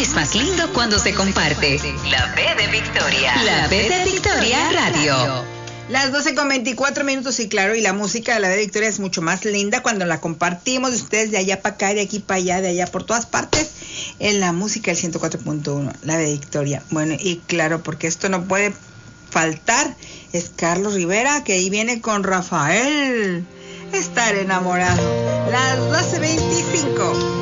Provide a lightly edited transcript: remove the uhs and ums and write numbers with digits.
es más lindo cuando se comparte. La B de Victoria. La B de Victoria Radio. Las 12:24 y claro, y la música de la B de Victoria es mucho más linda cuando la compartimos de ustedes de allá para acá, de aquí para allá, de allá por todas partes, en la música del 104.1, la B de Victoria. Bueno, y claro, porque esto no puede faltar, es Carlos Rivera, que ahí viene con Rafael, estar enamorado. Las 12:25.